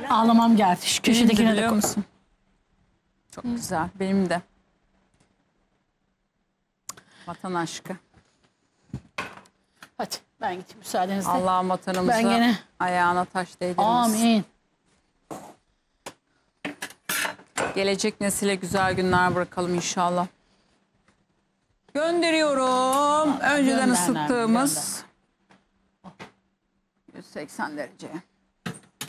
Ağlamam geldi. Şu köşedekine de biliyor koy. musun? Çok güzel. Benim de. Vatan aşkı. Hadi ben gideyim müsaadenizle. Allah'ın vatanımıza Ben gene... ayağına taş değdirmesin. Amin. Gelecek nesile güzel günler bırakalım inşallah. Gönderiyorum. Önceden gönder, ısıttığımız 180 dereceye.